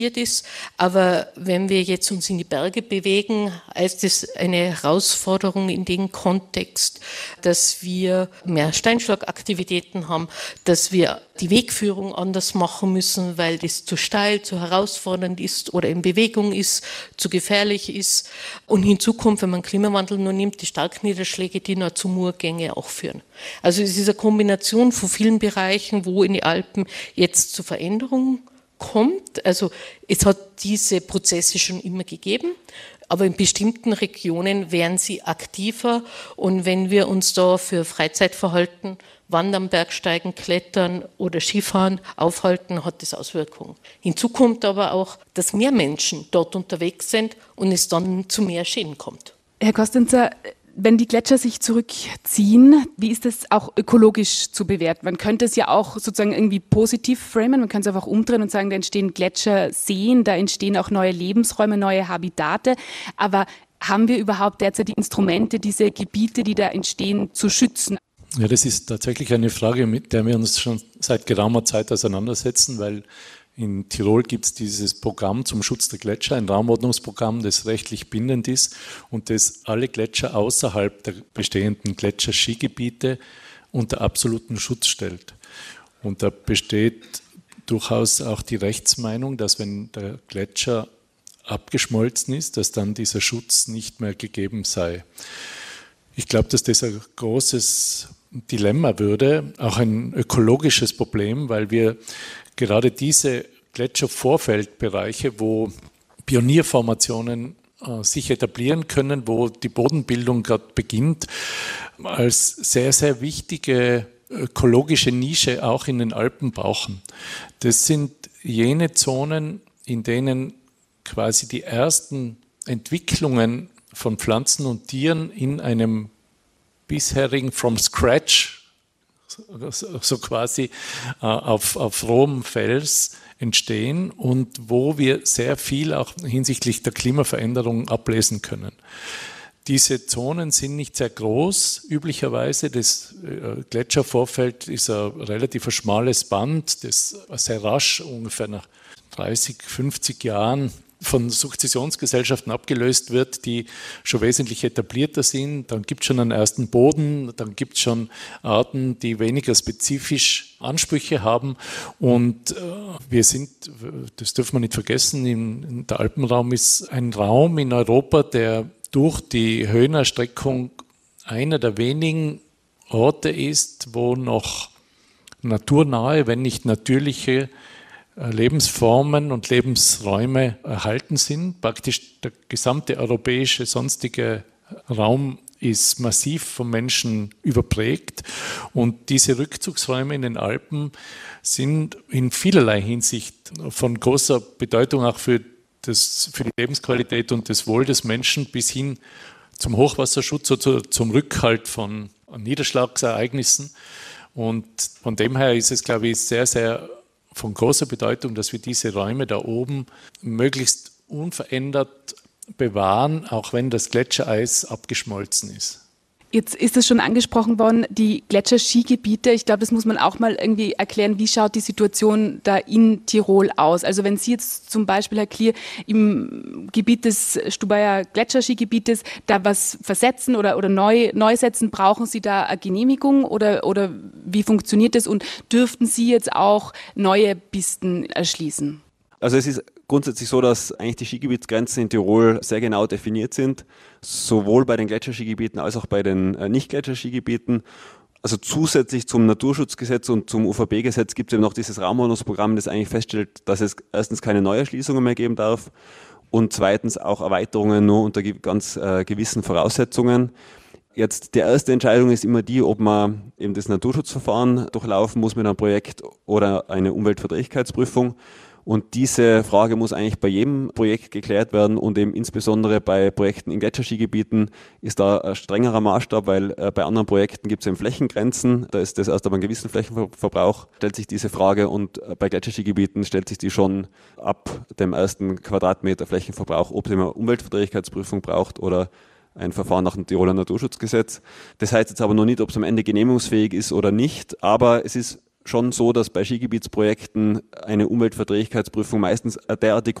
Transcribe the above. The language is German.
ist. Aber wenn wir jetzt uns in die Berge bewegen, heißt es eine Herausforderung in dem Kontext, dass wir mehr Steinschlagaktivitäten haben, dass wir die Wegführung anders machen müssen, weil das zu steil, zu herausfordernd ist oder in Bewegung ist, zu gefährlich ist. Und hinzu kommt, wenn man Klimawandel nur nimmt, die Starkniederschläge, die noch zu Murgänge auch führen. Also es ist eine Kombination von vielen Bereichen, wo in den Alpen jetzt zu Veränderungen kommt. Also es hat diese Prozesse schon immer gegeben, aber in bestimmten Regionen werden sie aktiver. Und wenn wir uns da für Freizeitverhalten, Wandern, Bergsteigen, Klettern oder Skifahren aufhalten, hat das Auswirkungen. Hinzu kommt aber auch, dass mehr Menschen dort unterwegs sind und es dann zu mehr Schäden kommt. Herr Costenza, wenn die Gletscher sich zurückziehen, wie ist das auch ökologisch zu bewerten? Man könnte es ja auch sozusagen irgendwie positiv framen, man könnte es einfach umdrehen und sagen, da entstehen Gletscherseen, da entstehen auch neue Lebensräume, neue Habitate. Aber haben wir überhaupt derzeit die Instrumente, diese Gebiete, die da entstehen, zu schützen? Ja, das ist tatsächlich eine Frage, mit der wir uns schon seit geraumer Zeit auseinandersetzen, weil in Tirol gibt es dieses Programm zum Schutz der Gletscher, ein Raumordnungsprogramm, das rechtlich bindend ist und das alle Gletscher außerhalb der bestehenden Gletscherskigebiete unter absoluten Schutz stellt. Und da besteht durchaus auch die Rechtsmeinung, dass wenn der Gletscher abgeschmolzen ist, dass dann dieser Schutz nicht mehr gegeben sei. Ich glaube, dass das ein großes Dilemma würde, auch ein ökologisches Problem, weil wir gerade diese Gletschervorfeldbereiche, wo Pionierformationen sich etablieren können, wo die Bodenbildung gerade beginnt, als sehr, sehr wichtige ökologische Nische auch in den Alpen brauchen. Das sind jene Zonen, in denen quasi die ersten Entwicklungen von Pflanzen und Tieren in einem bisherigen from scratch, so quasi auf rohem Fels entstehen und wo wir sehr viel auch hinsichtlich der Klimaveränderung ablesen können. Diese Zonen sind nicht sehr groß, üblicherweise. Das Gletschervorfeld ist ein relativ schmales Band, das sehr rasch, ungefähr nach 30, 50 Jahren, von Sukzessionsgesellschaften abgelöst wird, die schon wesentlich etablierter sind. Dann gibt es schon einen ersten Boden, dann gibt es schon Arten, die weniger spezifisch Ansprüche haben. Und wir sind, das dürfen wir nicht vergessen, der Alpenraum ist ein Raum in Europa, der durch die Höhenerstreckung einer der wenigen Orte ist, wo noch naturnahe, wenn nicht natürliche Lebensformen und Lebensräume erhalten sind. Praktisch der gesamte europäische sonstige Raum ist massiv vom Menschen überprägt und diese Rückzugsräume in den Alpen sind in vielerlei Hinsicht von großer Bedeutung auch für die Lebensqualität und das Wohl des Menschen bis hin zum Hochwasserschutz oder zum Rückhalt von Niederschlagsereignissen. Und von dem her ist es, glaube ich, sehr, sehr von großer Bedeutung, dass wir diese Räume da oben möglichst unverändert bewahren, auch wenn das Gletschereis abgeschmolzen ist. Jetzt ist es schon angesprochen worden, die Gletscherskigebiete. Ich glaube, das muss man auch mal irgendwie erklären. Wie schaut die Situation da in Tirol aus? Also wenn Sie jetzt zum Beispiel, Herr Klier, im Gebiet des Stubaier Gletscherskigebietes da was versetzen oder neu setzen, brauchen Sie da eine Genehmigung oder wie funktioniert das? Und dürften Sie jetzt auch neue Pisten erschließen? Also es ist grundsätzlich so, dass eigentlich die Skigebietsgrenzen in Tirol sehr genau definiert sind, sowohl bei den Gletscherskigebieten als auch bei den Nicht-Gletscherskigebieten. Also zusätzlich zum Naturschutzgesetz und zum UVB-Gesetz gibt es eben noch dieses Raumordnungsprogramm, das eigentlich feststellt, dass es erstens keine Neuerschließungen mehr geben darf und zweitens auch Erweiterungen nur unter ganz gewissen Voraussetzungen. Jetzt die erste Entscheidung ist immer die, ob man eben das Naturschutzverfahren durchlaufen muss mit einem Projekt oder eine Umweltverträglichkeitsprüfung. Und diese Frage muss eigentlich bei jedem Projekt geklärt werden und eben insbesondere bei Projekten in Gletscherskigebieten ist da ein strengerer Maßstab, weil bei anderen Projekten gibt es eben Flächengrenzen, da ist das erst ab einem gewissen Flächenverbrauch, stellt sich diese Frage und bei Gletscherskigebieten stellt sich die schon ab dem ersten Quadratmeter Flächenverbrauch, ob es eine Umweltverträglichkeitsprüfung braucht oder ein Verfahren nach dem Tiroler Naturschutzgesetz. Das heißt jetzt aber noch nicht, ob es am Ende genehmigungsfähig ist oder nicht, aber es ist schon so, dass bei Skigebietsprojekten eine Umweltverträglichkeitsprüfung meistens eine derartig